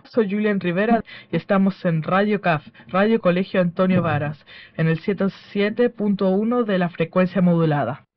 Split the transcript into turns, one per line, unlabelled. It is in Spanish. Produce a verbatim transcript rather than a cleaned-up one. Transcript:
soy Julián Rivera y estamos en Radio C A F, Radio Colegio Antonio Varas, en el ciento siete punto uno de la frecuencia modulada.